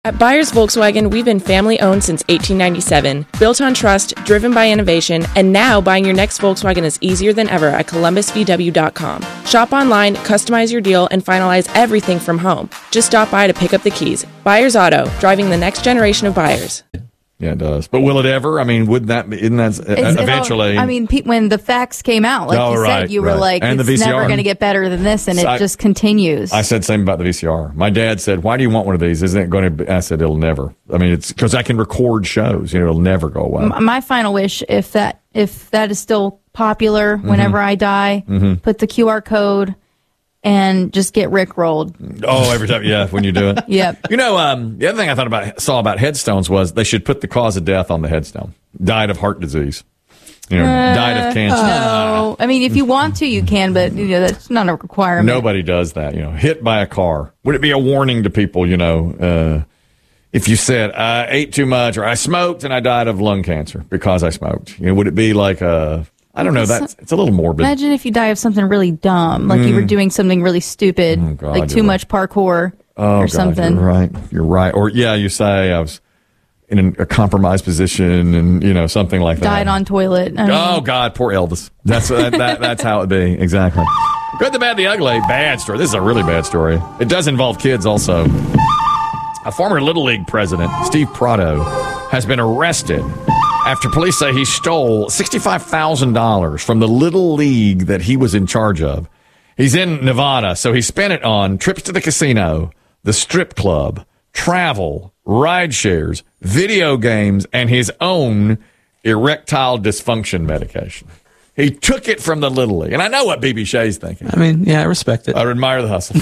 At Byers Volkswagen, we've been family-owned since 1897, built on trust, driven by innovation, and now buying your next Volkswagen is easier than ever at ColumbusVW.com. Shop online, customize your deal, and finalize everything from home. Just stop by to pick up the keys. Byers Auto, driving the next generation of buyers. Yeah, it does. But will it ever? I mean, isn't that eventually? When the fax came out, like you said, you were like, and it's never going to get better than this, and it just continues. I said the same about the VCR. My dad said, why do you want one of these? Isn't it going to? I said, it'll never. I mean, it's because I can record shows. It'll never go away. My final wish, if that is still popular whenever I die, put the QR code and just get rickrolled. Oh, every time, yeah, when you do it. Yep. The other thing I saw about headstones was they should put the cause of death on the headstone. Died of heart disease. Died of cancer. No, I mean, if you want to, you can, but that's not a requirement. Nobody does that. Hit by a car. Would it be a warning to people? If you said I ate too much or I smoked and I died of lung cancer because I smoked, would it be like I don't know. It's a little morbid. Imagine if you die of something really dumb, like you were doing something really stupid, like too much parkour or something. You're right. Or you say I was in a compromised position and something like that. Died on toilet. Oh God, poor Elvis. That's that's how it'd be exactly. Good, the bad, the ugly. Bad story. This is a really bad story. It does involve kids also. A former Little League president, Steve Prado, has been arrested after police say he stole $65,000 from the Little League that he was in charge of. He's in Nevada, so he spent it on trips to the casino, the strip club, travel, ride shares, video games, and his own erectile dysfunction medication. He took it from the Little League. And I know what B.B. Shea's thinking. I mean, yeah, I respect it. I admire the hustle.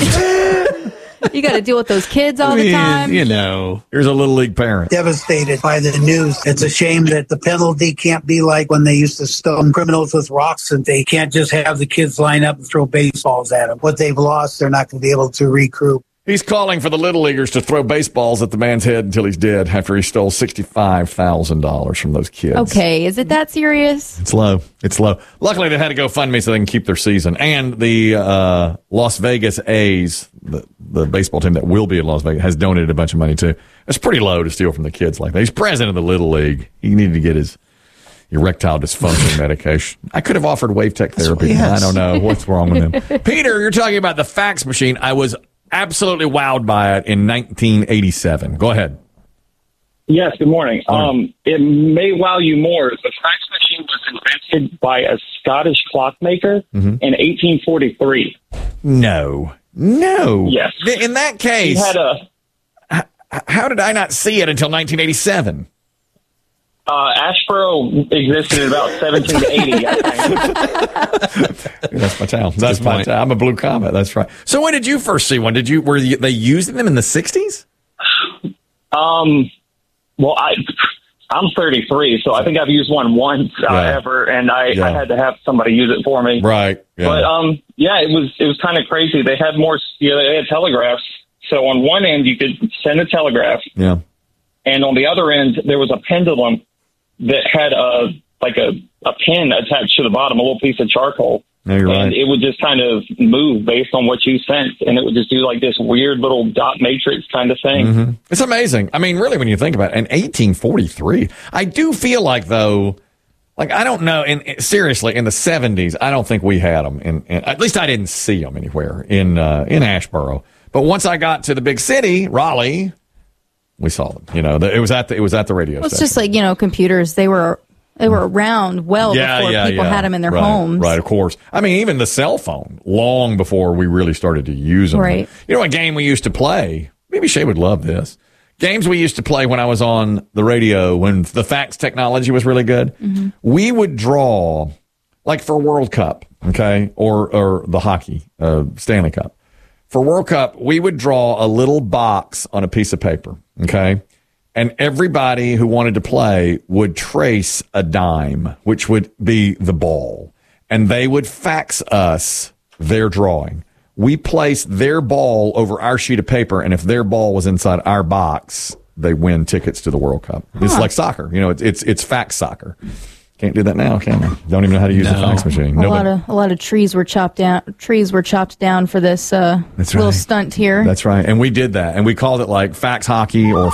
You got to deal with those kids all the time. Here's a Little League parent. Devastated by the news. It's a shame that the penalty can't be like when they used to stone criminals with rocks, and they can't just have the kids line up and throw baseballs at them. What they've lost, they're not going to be able to recoup. He's calling for the Little Leaguers to throw baseballs at the man's head until he's dead after he stole $65,000 from those kids. Okay, is it that serious? It's low. Luckily, they had to go fund me so they can keep their season. And the Las Vegas A's, the baseball team that will be in Las Vegas, has donated a bunch of money, too. It's pretty low to steal from the kids like that. He's president of the Little League. He needed to get his erectile dysfunction medication. I could have offered wave tech therapy. Yes. I don't know what's wrong with him. Peter, you're talking about the fax machine. I was absolutely wowed by it in 1987. Go ahead. Yes, good morning. It may wow you more. The fax machine was invented by a Scottish clockmaker in 1843. No. Yes. In that case, how did I not see it until 1987? Ashboro existed in about 1780, I think. That's my town. That's my town. I'm a Blue Comet. That's right. So when did you first see one? Were they using them in the 60s? Well, I'm 33, so I think I've used one once ever, and I had to have somebody use it for me. Right. Yeah. But it was kind of crazy. They had they had telegraphs. So on one end you could send a telegraph. Yeah. And on the other end there was a pendulum that had a pin attached to the bottom, a little piece of charcoal. No, you're right. It would just kind of move based on what you sent, and it would just do like this weird little dot matrix kind of thing. Mm-hmm. It's amazing. I mean, really, when you think about it, in 1843, I do feel like, though, I don't know, seriously, in the 70s, I don't think we had them. At least I didn't see them anywhere in Ashboro. But once I got to the big city, Raleigh, we saw them. It was at the radio station. It's just like, computers. They were around before people had them in their homes. Right, of course. I mean, even the cell phone, long before we really started to use them. Right. A game we used to play, maybe Shay would love this. Games we used to play when I was on the radio, when the fax technology was really good. Mm-hmm. We would draw, like for World Cup, okay, or the hockey, Stanley Cup. For World Cup, we would draw a little box on a piece of paper, okay? And everybody who wanted to play would trace a dime, which would be the ball. And they would fax us their drawing. We placed their ball over our sheet of paper, and if their ball was inside our box, they win tickets to the World Cup. Huh. It's like soccer. It's fax soccer. Can't do that now, can we? Don't even know how to use the fax machine. A lot of trees were chopped down. Trees were chopped down for this little stunt here. That's right. And we did that. And we called it like fax hockey or